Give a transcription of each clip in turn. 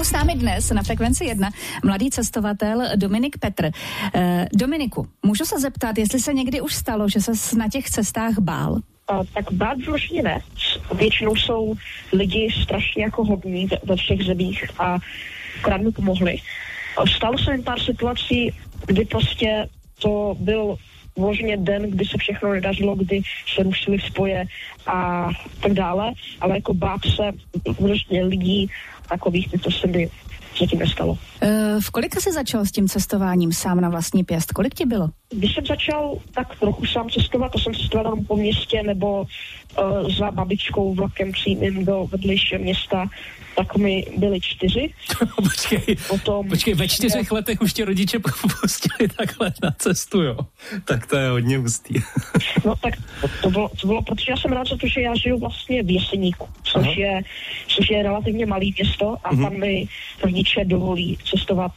s námi dnes na Frekvenci 1 mladý cestovatel Dominik Petr. Dominiku, můžu se zeptat, jestli se někdy už stalo, že ses na těch cestách bál? Tak bát vlastně ne. Většinou jsou lidi strašně jako hodní ve všech zemích a akorát mi pomohli. Stalo se jen pár situací, kdy prostě to byl vložně den, kdy se všechno nedařilo, kdy se rušily spoje a tak dále, ale jako bát se vlastně lidí takových, to se mi zatím nestalo. V kolika jsi začal s tím cestováním sám na vlastní pěst? Kolik ti bylo? Když jsem začal tak trochu sám cestovat, to jsem cestoval po městě nebo za babičkou vlakem přímým do vedlejšího města, tak mi byly 4. Počkej, ve 4 letech už tě rodiče pustili takhle na cestu, jo? Tak to je hodně hustý. No tak to bylo, protože já jsem rád za to, že já žiju vlastně v Jeseníku, což je relativně malý město a tam mi rodiče dovolí cestovat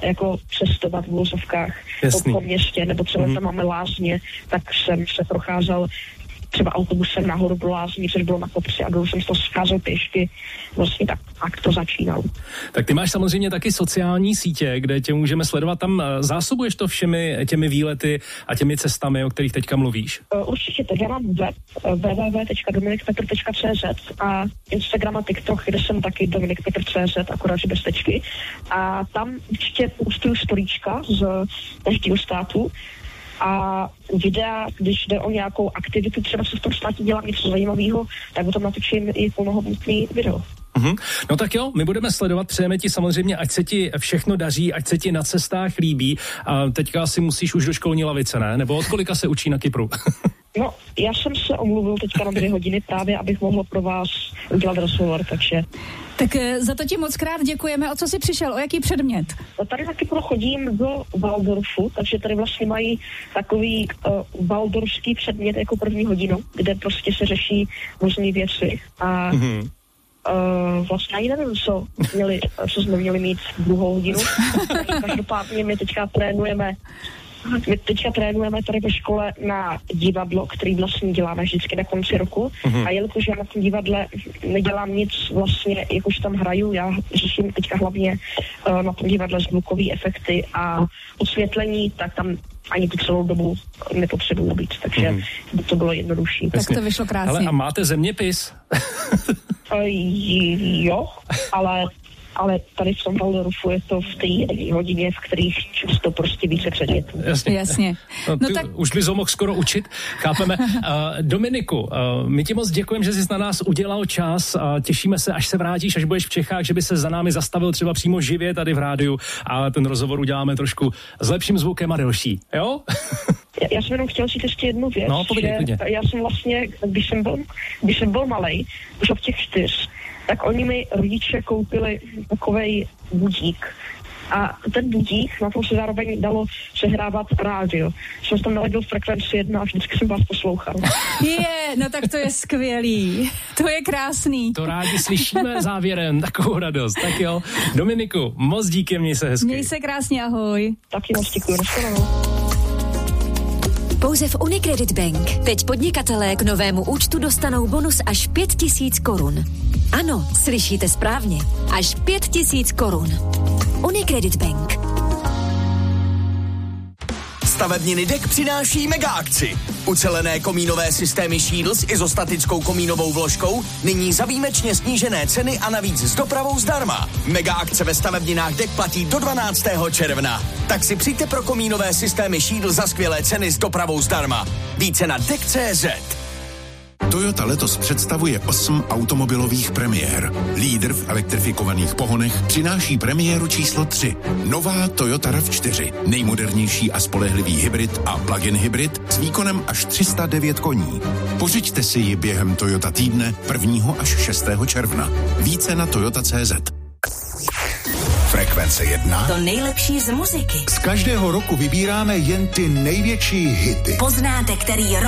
v vozovkách po městě, nebo třeba tam máme lázně, tak jsem se procházel třeba autobusem nahoru do lázní, což bylo na kopci a jsem to scházel pěšky. Vlastně tak to začínalo. Tak ty máš samozřejmě taky sociální sítě, kde tě můžeme sledovat. Tam zásobuješ to všemi těmi výlety a těmi cestami, o kterých teďka mluvíš? Určitě, tak já mám web www.dominikpetr.cz a Instagram a TikTok, kde jsem taky dominikpetr.cz, akorát že bez tečky. A tam určitě postuju storíčka z každého státu a videa, když jde o nějakou aktivitu, třeba se v tom státě dělá něco zajímavého, tak o tom natočím i plnohodnotný video. No tak jo, my budeme sledovat, přejeme ti samozřejmě, ať se ti všechno daří, ať se ti na cestách líbí. A teďka asi musíš už do školní lavice, ne? Nebo od kolika se učí na Kypru? No, já jsem se omluvil teďka na 2 hodiny právě, abych mohl pro vás udělat rozhovor, takže... Tak za to ti moc krát děkujeme. O co jsi přišel? O jaký předmět? Tady taky chodím do Waldorfu, takže tady vlastně mají takový waldorfský předmět jako 1. hodinu, kde prostě se řeší různé věci a vlastně ani nevím, co jsme měli mít 2. hodinu. Každopádně my teďka trénujeme tady ve škole na divadlo, který vlastně děláme vždycky na konci roku. A jelikož já na tom divadle nedělám nic vlastně, jak už tam hraju, já řeším teďka hlavně na tom divadle zvukové efekty a osvětlení, tak tam ani tu celou dobu nepotřebuji být, takže to bylo jednodušší. Tak to vyšlo krásně. Ale a máte zeměpis? Jo, ale tady v tom Waldorfu je to v té 1 hodině, v kterých často prostě více předmětů. Jasně. No tak... Už bys ho mohl skoro učit, chápeme. Dominiku, my ti moc děkujeme, že jsi na nás udělal čas a těšíme se, až se vrátíš, až budeš v Čechách, že by se za námi zastavil třeba přímo živě tady v rádiu a ten rozhovor uděláme trošku s lepším zvukem a delší, jo? Já jsem jenom chtěl říct ještě jednu věc. No, povídej, já jsem vlastně, když jsem byl malej, už od těch 4, tak oni mi rodiče koupili takovej budík. A ten budík, na tom se zároveň dalo přehrávat rádio. Jsem tam naladil Frekvenci 1 a vždycky jsem vás poslouchal. No tak to je skvělý. To je krásný. To rádi slyšíme závěrem, takovou radost. Tak jo, Dominiku, moc díky, měj se hezky. Měj se krásně, ahoj. Taky moc děkuji, Pouze v Unicredit Bank teď podnikatelé k novému účtu dostanou bonus až 5 000 korun. Ano, slyšíte správně. Až 5 000 korun. Unicredit Bank. Stavebniny DEK přináší mega akci. Ucelené komínové systémy Shield s izostatickou komínovou vložkou nyní za výjimečně snížené ceny a navíc s dopravou zdarma. Mega akce ve stavebninách DEK platí do 12. června. Tak si přijďte pro komínové systémy Shield za skvělé ceny s dopravou zdarma. Více na DEK.cz. Toyota letos představuje 8 automobilových premiér. Lídr v elektrifikovaných pohonech přináší premiéru číslo 3. Nová Toyota RAV4. Nejmodernější a spolehlivý hybrid a plug-in hybrid s výkonem až 309 koní. Pořiďte si ji během Toyota týdne 1. až 6. června. Více na Toyota.cz. Frekvence 1. To nejlepší z muziky. Z každého roku vybíráme jen ty největší hity. Poznáte, který rok